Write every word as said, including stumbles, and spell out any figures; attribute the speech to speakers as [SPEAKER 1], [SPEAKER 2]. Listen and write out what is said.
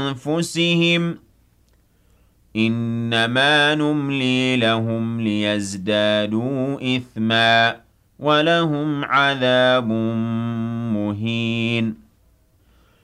[SPEAKER 1] أنفسهم إنما نملي لهم ليزدادوا إثما ولهم عذاب مهين